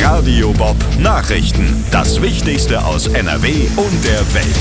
Radio Bob Nachrichten. Das Wichtigste aus NRW und der Welt.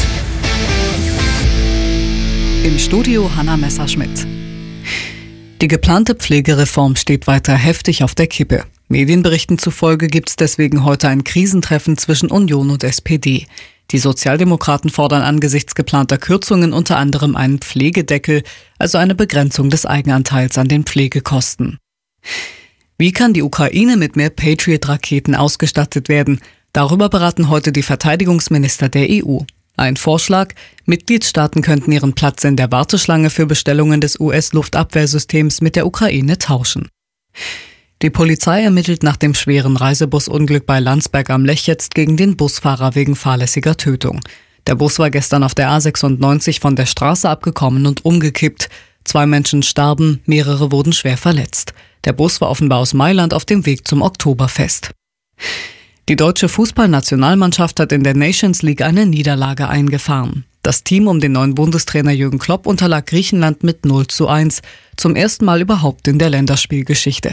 Im Studio Hanna Messerschmidt. Die geplante Pflegereform steht weiter heftig auf der Kippe. Medienberichten zufolge gibt es deswegen heute ein Krisentreffen zwischen Union und SPD. Die Sozialdemokraten fordern angesichts geplanter Kürzungen unter anderem einen Pflegedeckel, also eine Begrenzung des Eigenanteils an den Pflegekosten. Wie kann die Ukraine mit mehr Patriot-Raketen ausgestattet werden? Darüber beraten heute die Verteidigungsminister der EU. Ein Vorschlag: Mitgliedstaaten könnten ihren Platz in der Warteschlange für Bestellungen des US-Luftabwehrsystems mit der Ukraine tauschen. Die Polizei ermittelt nach dem schweren Reisebusunglück bei Landsberg am Lech jetzt gegen den Busfahrer wegen fahrlässiger Tötung. Der Bus war gestern auf der A96 von der Straße abgekommen und umgekippt. 2 Menschen starben, mehrere wurden schwer verletzt. Der Bus war offenbar aus Mailand auf dem Weg zum Oktoberfest. Die deutsche Fußballnationalmannschaft hat in der Nations League eine Niederlage eingefahren. Das Team um den neuen Bundestrainer Jürgen Klopp unterlag Griechenland mit 0:1. Zum ersten Mal überhaupt in der Länderspielgeschichte.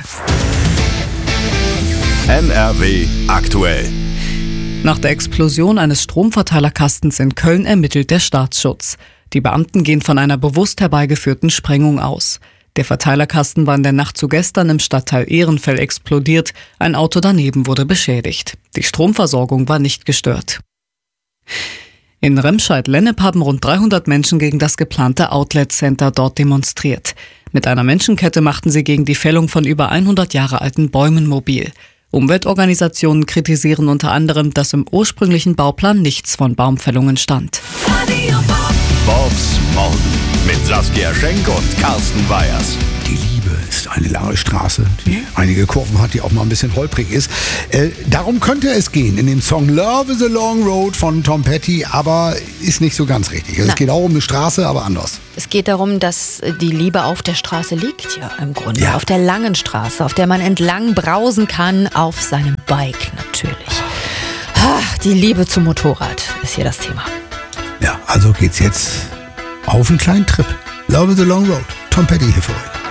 NRW aktuell. Nach der Explosion eines Stromverteilerkastens in Köln ermittelt der Staatsschutz. Die Beamten gehen von einer bewusst herbeigeführten Sprengung aus. Der Verteilerkasten war in der Nacht zu gestern im Stadtteil Ehrenfeld explodiert. Ein Auto daneben wurde beschädigt. Die Stromversorgung war nicht gestört. In Remscheid-Lennep haben rund 300 Menschen gegen das geplante Outlet-Center dort demonstriert. Mit einer Menschenkette machten sie gegen die Fällung von über 100 Jahre alten Bäumen mobil. Umweltorganisationen kritisieren unter anderem, dass im ursprünglichen Bauplan nichts von Baumfällungen stand. Bobs Morgen mit Saskia Schenk und Carsten Weyers. Die Liebe ist eine lange Straße, die einige Kurven hat, die auch mal ein bisschen holprig ist. Darum könnte es gehen in dem Song Love is a Long Road von Tom Petty, aber ist nicht so ganz richtig. Also es geht auch um eine Straße, aber anders. Es geht darum, dass die Liebe auf der Straße liegt, ja, im Grunde. Ja. Auf der langen Straße, auf der man entlang brausen kann, auf seinem Bike natürlich. Die Liebe zum Motorrad ist hier das Thema. Ja, also geht's jetzt auf einen kleinen Trip. Love is a Long Road. Tom Petty hier für euch.